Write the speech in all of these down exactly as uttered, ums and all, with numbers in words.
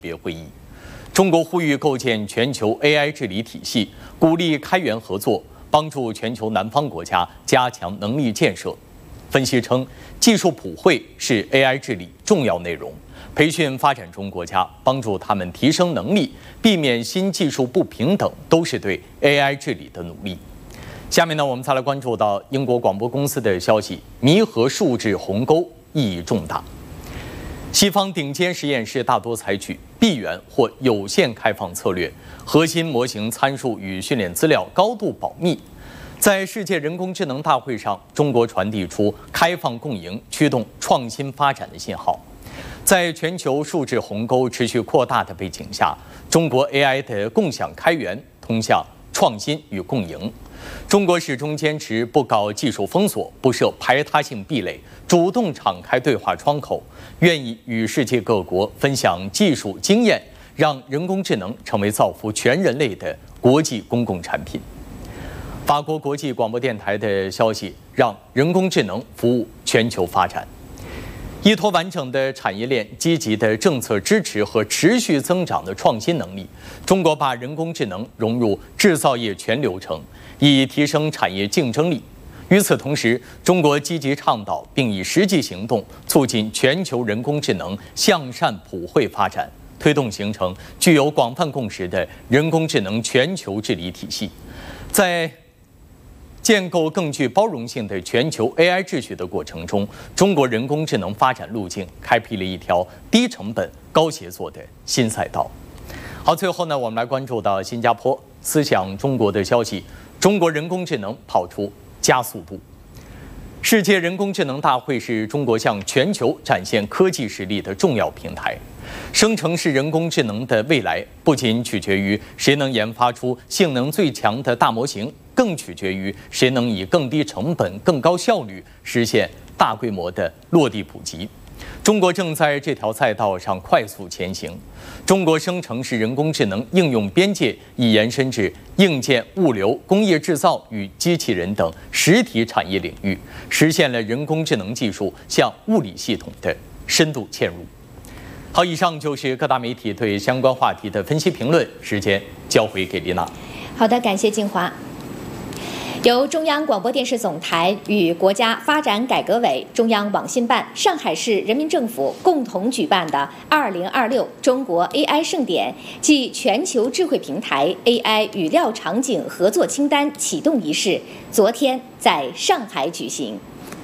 别会议，中国呼吁构建全球 A I 治理体系，鼓励开源合作，帮助全球南方国家加强能力建设。分析称，技术普惠是 A I 治理重要内容，培训发展中国家，帮助他们提升能力，避免新技术不平等，都是对 A I 治理的努力。下面呢，我们再来关注到英国广播公司的消息：弥合数字鸿沟意义重大。西方顶尖实验室大多采取闭源或有限开放策略，核心模型参数与训练资料高度保密。在世界人工智能大会上，中国传递出开放共赢、驱动创新发展的信号。在全球数字鸿沟持续扩大的背景下，中国 A I 的共享开源通向创新与共赢。中国始终坚持不搞技术封锁，不设排他性壁垒，主动敞开对话窗口，愿意与世界各国分享技术经验，让人工智能成为造福全人类的国际公共产品。法国国际广播电台的消息让人工智能服务全球发展。依托完整的产业链、积极的政策支持和持续增长的创新能力，中国把人工智能融入制造业全流程，以提升产业竞争力。与此同时，中国积极倡导并以实际行动促进全球人工智能向善普惠发展，推动形成具有广泛共识的人工智能全球治理体系。在建构更具包容性的全球 A I 秩序的过程中，中国人工智能发展路径开辟了一条低成本、高协作的新赛道。好，最后呢，我们来关注到新加坡思想中国的消息：中国人工智能跑出加速度。世界人工智能大会是中国向全球展现科技实力的重要平台。生成式人工智能的未来不仅取决于谁能研发出性能最强的大模型，更取决于谁能以更低成本、更高效率实现大规模的落地普及。中国正在这条赛道上快速前行。中国生成式人工智能应用边界已延伸至硬件、物流、工业制造与机器人等实体产业领域，实现了人工智能技术向物理系统的深度嵌入。好，以上就是各大媒体对相关话题的分析评论，时间交回给丽娜。 好的，感谢静华。由中央广播电视总台与国家发展改革委、中央网信办、上海市人民政府共同举办的二零二六中国 A I 盛典暨全球智慧平台 A I 语料场景合作清单启动仪式，昨天在上海举行。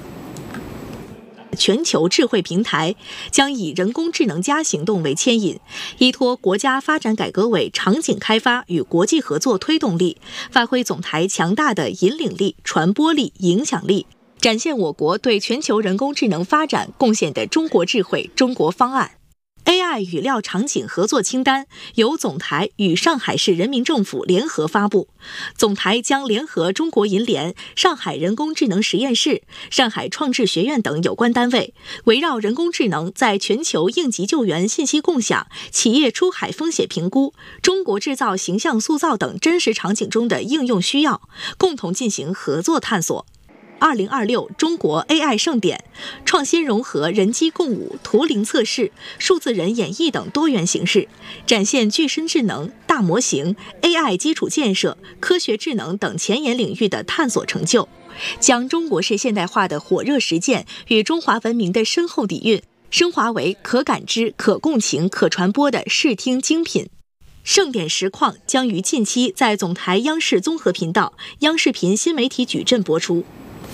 全球智慧平台将以人工智能加行动为牵引，依托国家发展改革委场景开发与国际合作推动力，发挥总台强大的引领力、传播力、影响力，展现我国对全球人工智能发展贡献的中国智慧中国方案。A I 语料场景合作清单由总台与上海市人民政府联合发布，总台将联合中国银联、上海人工智能实验室、上海创智学院等有关单位，围绕人工智能在全球应急救援信息共享、企业出海风险评估、中国制造形象塑造等真实场景中的应用需要，共同进行合作探索。二零二六中国 A I 盛典，创新融合人机共舞、图灵测试、数字人演绎等多元形式，展现具身智能、大模型、A I 基础建设、科学智能等前沿领域的探索成就，将中国式现代化的火热实践与中华文明的深厚底蕴升华为可感知、可共情、可传播的视听精品。盛典实况将于近期在总台央视综合频道、央视频新媒体矩阵播出。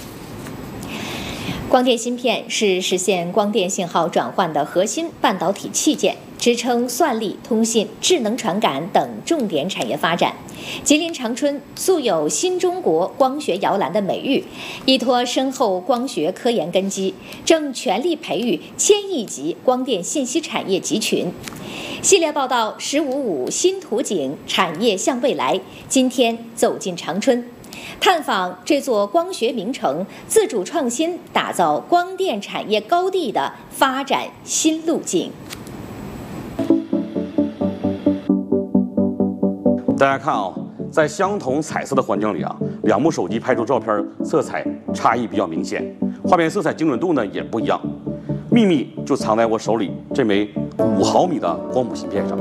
光电芯片是实现光电信号转换的核心半导体器件，支撑算力、通信、智能传感等重点产业发展。吉林长春素有新中国光学摇篮的美誉，依托深厚光学科研根基，正全力培育千亿级光电信息产业集群。系列报道十五五新图景，产业向未来，今天走进长春，探访这座光学名城，自主创新打造光电产业高地的发展新路径。 大家看啊，在相同彩色的环境里啊，两部手机拍出照片，色彩差异比较明显，画面色彩精准度呢也不一样。秘密就藏在我手里这枚五毫米的光谱芯片上。